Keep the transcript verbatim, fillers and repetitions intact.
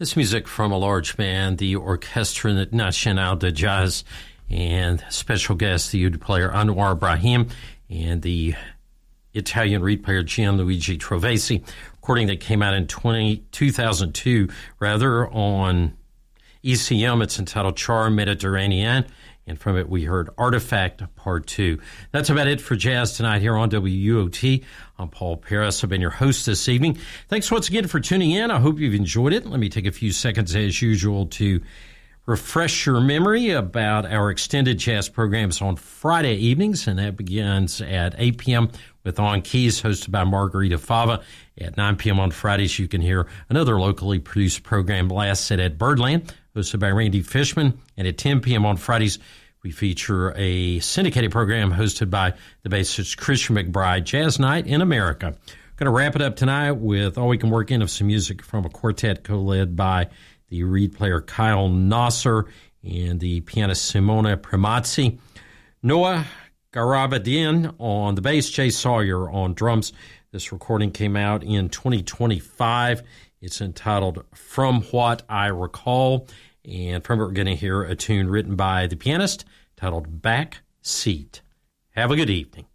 This music from a large band, the Orchestre Nationale de Jazz, and special guest, the oud player Anwar Ibrahim, and the Italian reed player Gianluigi Trovesi, recording that came out in two thousand two, rather, on E C M. It's entitled Char Mediterranean, and from it we heard Artifact Part two. That's about it for Jazz Tonight here on W U O T. I'm Paul Paris. I've been your host this evening. Thanks once again for tuning in. I hope you've enjoyed it. Let me take a few seconds, as usual, to refresh your memory about our extended jazz programs on Friday evenings, and that begins at eight p.m. with On Keys, hosted by Margarita Fava. At nine p.m. on Fridays, you can hear another locally produced program, Last Set at Birdland, hosted by Randy Fishman. And at ten p.m. on Fridays, we feature a syndicated program hosted by the bassist Christian McBride, Jazz Night in America. Going to wrap it up tonight with all we can work in of some music from a quartet co-led by the reed player Kyle Nasser and the pianist Simona Primazzi. Noah Garabedian on the bass, Jay Sawyer on drums. This recording came out in twenty twenty-five. It's entitled From What I Recall. And from it, we're going to hear a tune written by the pianist titled Back Seat. Have a good evening.